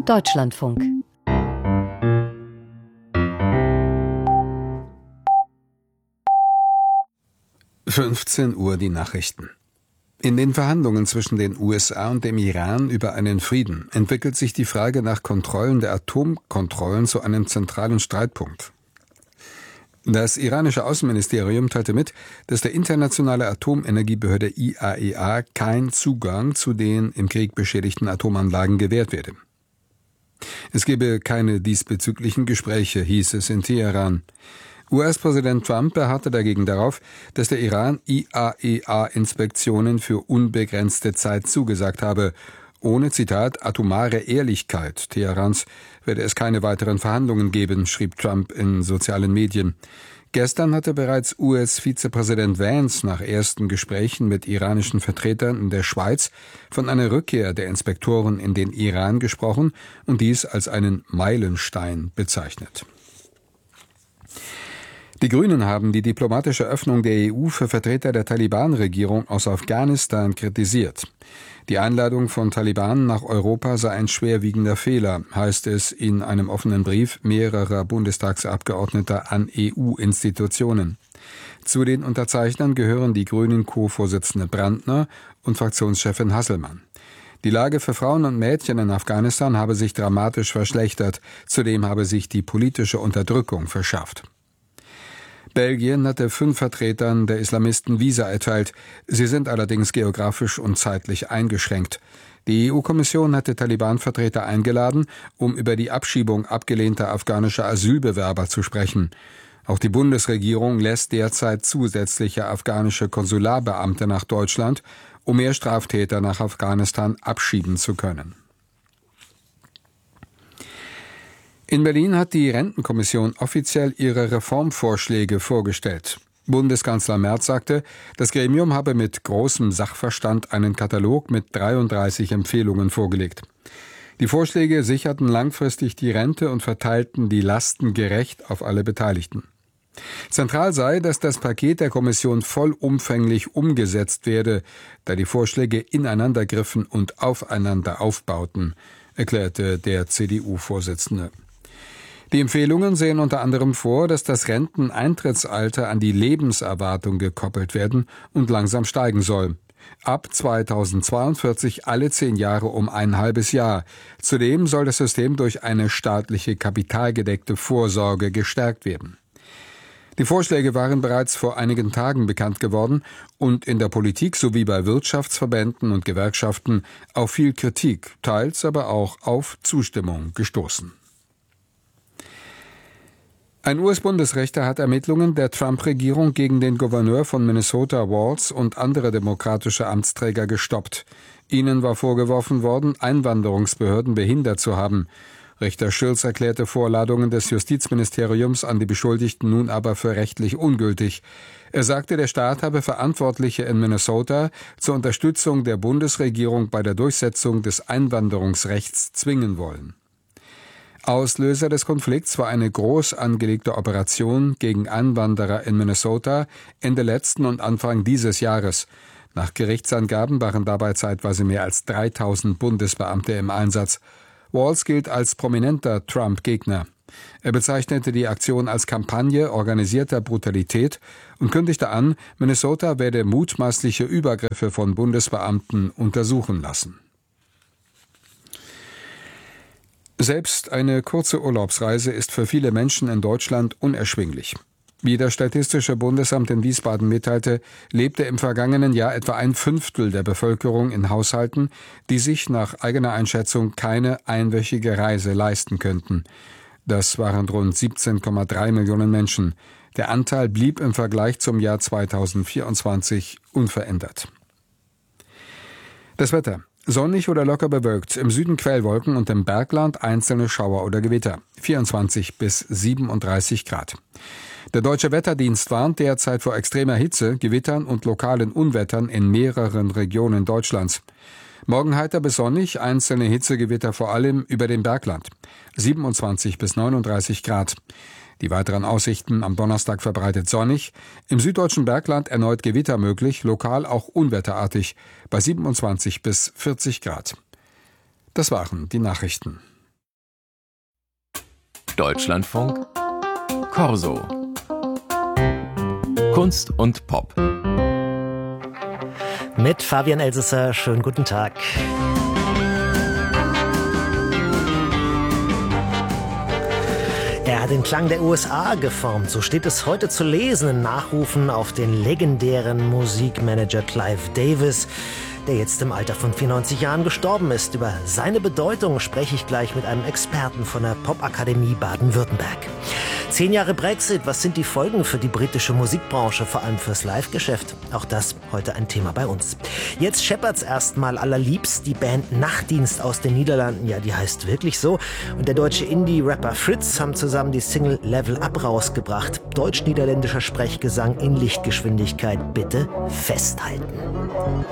Deutschlandfunk. Uhr die Nachrichten. In den Verhandlungen zwischen den USA und dem Iran über einen Frieden entwickelt sich die Frage nach Kontrollen der Atomkontrollen zu einem zentralen Streitpunkt. Das iranische Außenministerium teilte mit, dass der internationale Atomenergiebehörde IAEA kein Zugang zu den im Krieg beschädigten Atomanlagen gewährt werde. Es gebe keine diesbezüglichen Gespräche, hieß es in Teheran. US-Präsident Trump beharrte dagegen darauf, dass der Iran IAEA-Inspektionen für unbegrenzte Zeit zugesagt habe. Ohne, Zitat, atomare Ehrlichkeit Teherans werde es keine weiteren Verhandlungen geben, schrieb Trump in sozialen Medien. Gestern hatte bereits US-Vizepräsident Vance nach ersten Gesprächen mit iranischen Vertretern in der Schweiz von einer Rückkehr der Inspektoren in den Iran gesprochen und dies als einen Meilenstein bezeichnet. Die Grünen haben die diplomatische Öffnung der EU für Vertreter der Taliban-Regierung aus Afghanistan kritisiert. Die Einladung von Taliban nach Europa sei ein schwerwiegender Fehler, heißt es in einem offenen Brief mehrerer Bundestagsabgeordneter an EU-Institutionen. Zu den Unterzeichnern gehören die Grünen Co-Vorsitzende Brandner und Fraktionschefin Hasselmann. Die Lage für Frauen und Mädchen in Afghanistan habe sich dramatisch verschlechtert. Zudem habe sich die politische Unterdrückung verschärft. Belgien hatte 5 Vertretern der Islamisten Visa erteilt. Sie sind allerdings geografisch und zeitlich eingeschränkt. Die EU-Kommission hatte Taliban-Vertreter eingeladen, um über die Abschiebung abgelehnter afghanischer Asylbewerber zu sprechen. Auch die Bundesregierung lässt derzeit zusätzliche afghanische Konsularbeamte nach Deutschland, um mehr Straftäter nach Afghanistan abschieben zu können. In Berlin hat die Rentenkommission offiziell ihre Reformvorschläge vorgestellt. Bundeskanzler Merz sagte, das Gremium habe mit großem Sachverstand einen Katalog mit 33 Empfehlungen vorgelegt. Die Vorschläge sicherten langfristig die Rente und verteilten die Lasten gerecht auf alle Beteiligten. Zentral sei, dass das Paket der Kommission vollumfänglich umgesetzt werde, da die Vorschläge ineinander griffen und aufeinander aufbauten, erklärte der CDU-Vorsitzende. Die Empfehlungen sehen unter anderem vor, dass das Renteneintrittsalter an die Lebenserwartung gekoppelt werden und langsam steigen soll. Ab 2042 alle 10 Jahre um ein halbes Jahr. Zudem soll das System durch eine staatliche kapitalgedeckte Vorsorge gestärkt werden. Die Vorschläge waren bereits vor einigen Tagen bekannt geworden und in der Politik sowie bei Wirtschaftsverbänden und Gewerkschaften auf viel Kritik, teils aber auch auf Zustimmung gestoßen. Ein US-Bundesrichter hat Ermittlungen der Trump-Regierung gegen den Gouverneur von Minnesota Walz und andere demokratische Amtsträger gestoppt. Ihnen war vorgeworfen worden, Einwanderungsbehörden behindert zu haben. Richter Schilz erklärte Vorladungen des Justizministeriums an die Beschuldigten nun aber für rechtlich ungültig. Er sagte, der Staat habe Verantwortliche in Minnesota zur Unterstützung der Bundesregierung bei der Durchsetzung des Einwanderungsrechts zwingen wollen. Auslöser des Konflikts war eine groß angelegte Operation gegen Einwanderer in Minnesota Ende letzten und Anfang dieses Jahres. Nach Gerichtsangaben waren dabei zeitweise mehr als 3000 Bundesbeamte im Einsatz. Walz gilt als prominenter Trump-Gegner. Er bezeichnete die Aktion als Kampagne organisierter Brutalität und kündigte an, Minnesota werde mutmaßliche Übergriffe von Bundesbeamten untersuchen lassen. Selbst eine kurze Urlaubsreise ist für viele Menschen in Deutschland unerschwinglich. Wie das Statistische Bundesamt in Wiesbaden mitteilte, lebte im vergangenen Jahr etwa 1/5 der Bevölkerung in Haushalten, die sich nach eigener Einschätzung keine einwöchige Reise leisten könnten. Das waren rund 17,3 Millionen Menschen. Der Anteil blieb im Vergleich zum Jahr 2024 unverändert. Das Wetter. Sonnig oder locker bewölkt, im Süden Quellwolken und im Bergland einzelne Schauer oder Gewitter. 24 bis 37 Grad. Der Deutsche Wetterdienst warnt derzeit vor extremer Hitze, Gewittern und lokalen Unwettern in mehreren Regionen Deutschlands. Morgen heiter bis sonnig, einzelne Hitzegewitter vor allem über dem Bergland. 27 bis 39 Grad. Die weiteren Aussichten am Donnerstag verbreitet sonnig, im süddeutschen Bergland erneut Gewitter möglich, lokal auch unwetterartig, bei 27 bis 40 Grad. Das waren die Nachrichten. Deutschlandfunk Corso. Kunst und Pop. Mit Fabian Elsesser, schönen guten Tag. Er hat den Klang der USA geformt, so steht es heute zu lesen in Nachrufen auf den legendären Musikmanager Clive Davis, der jetzt im Alter von 94 Jahren gestorben ist. Über seine Bedeutung spreche ich gleich mit einem Experten von der Popakademie Baden-Württemberg. 10 Jahre Brexit, was sind die Folgen für die britische Musikbranche, vor allem fürs Live-Geschäft? Auch das heute ein Thema bei uns. Jetzt scheppert's erstmal allerliebst, die Band Nachtdienst aus den Niederlanden, ja, die heißt wirklich so. Und der deutsche Indie-Rapper Fritz haben zusammen die Single Level Up rausgebracht. Deutsch-niederländischer Sprechgesang in Lichtgeschwindigkeit, bitte festhalten.